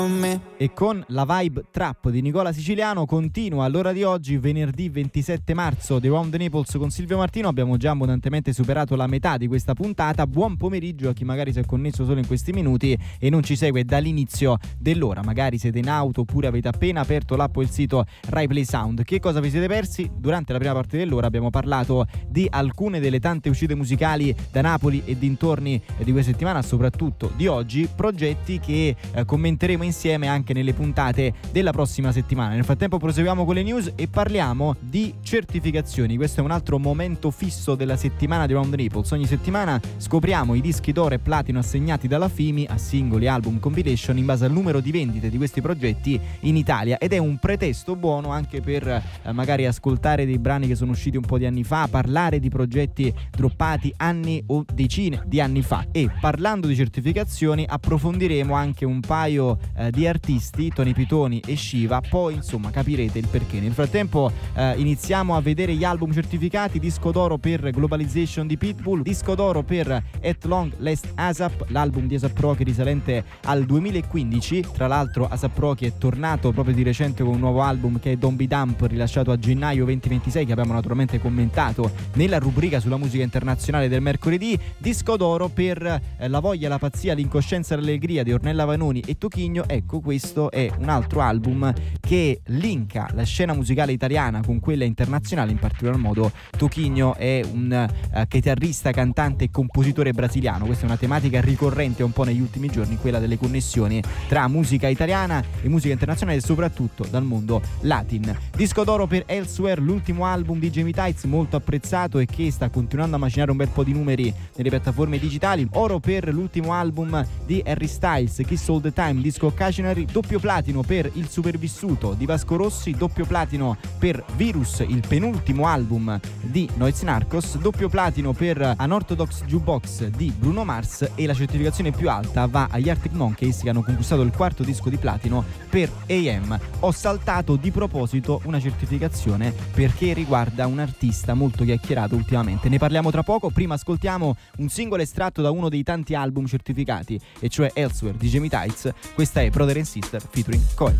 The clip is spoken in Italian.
E con la vibe trap di Nicola Siciliano continua all'ora di oggi, venerdì 27 marzo, The Round the Naples con Silvio Martino. Abbiamo già abbondantemente superato la metà di questa puntata. Buon pomeriggio a chi magari si è connesso solo in questi minuti e non ci segue dall'inizio dell'ora. Magari siete in auto oppure avete appena aperto l'app o il sito Rai Play Sound. Che cosa vi siete persi? Durante la prima parte dell'ora abbiamo parlato di alcune delle tante uscite musicali da Napoli e dintorni di questa settimana, soprattutto di oggi, progetti che commenteremo insieme anche nelle puntate della prossima settimana. Nel frattempo proseguiamo con le news e parliamo di certificazioni. Questo è un altro momento fisso della settimana di Round the Naples. Ogni settimana scopriamo i dischi d'oro e platino assegnati dalla FIMI a singoli, album, compilation in base al numero di vendite di questi progetti in Italia, ed è un pretesto buono anche per magari ascoltare dei brani che sono usciti un po' di anni fa, parlare di progetti droppati anni o decine di anni fa. E parlando di certificazioni approfondiremo anche un paio di artisti, Tony Pitoni e Shiva, poi insomma capirete il perché. Nel frattempo iniziamo a vedere gli album certificati. Disco d'oro per Globalization di Pitbull, disco d'oro per At Long Last ASAP, l'album di A$AP Rocky risalente al 2015. Tra l'altro A$AP Rocky è tornato proprio di recente con un nuovo album che è Don't Be Dumb, rilasciato a gennaio 2026, che abbiamo naturalmente commentato nella rubrica sulla musica internazionale del mercoledì. Disco d'oro per La voglia, la pazzia, l'incoscienza e l'allegria di Ornella Vanoni e Tocchigno. Ecco, questo è un altro album che linka la scena musicale italiana con quella internazionale. In particolar modo Tocchigno è un chitarrista, cantante e compositore brasiliano. Questa è una tematica ricorrente un po' negli ultimi giorni, quella delle connessioni tra musica italiana e musica internazionale, soprattutto dal mondo latin. Disco d'oro per Elsewhere, l'ultimo album di Jamie Tights, molto apprezzato e che sta continuando a macinare un bel po' di numeri nelle piattaforme digitali. Oro per l'ultimo album di Harry Styles, Kiss All The Time, disco Occasionary. Doppio platino per Il Supervissuto di Vasco Rossi, doppio platino per Virus, il penultimo album di Noyz Narcos, doppio platino per Unorthodox Jukebox di Bruno Mars, e la certificazione più alta va agli Arctic Monkeys, che hanno conquistato il quarto disco di platino per AM. Ho saltato di proposito una certificazione perché riguarda un artista molto chiacchierato ultimamente. Ne parliamo tra poco. Prima ascoltiamo un singolo estratto da uno dei tanti album certificati, e cioè Elsewhere di Jamie Tights. Questa è Brother and Sister featuring Coel.